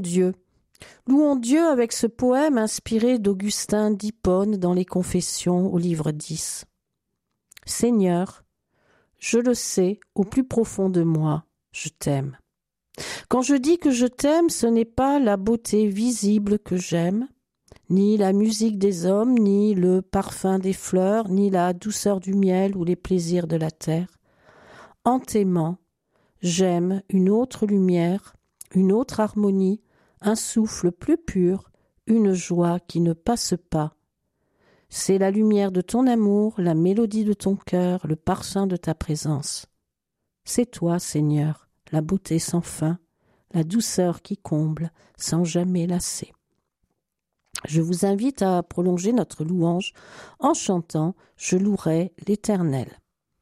Dieu. Louons Dieu avec ce poème inspiré d'Augustin d'Hippone dans les Confessions au livre 10. Seigneur, je le sais, au plus profond de moi, je t'aime. Quand je dis que je t'aime, ce n'est pas la beauté visible que j'aime, ni la musique des hommes, ni le parfum des fleurs, ni la douceur du miel ou les plaisirs de la terre. En t'aimant, j'aime une autre lumière, une autre harmonie, un souffle plus pur, une joie qui ne passe pas. C'est la lumière de ton amour, la mélodie de ton cœur, le parfum de ta présence. C'est toi, Seigneur, la beauté sans fin, la douceur qui comble, sans jamais lasser. Je vous invite à prolonger notre louange en chantant « Je louerai l'Éternel ».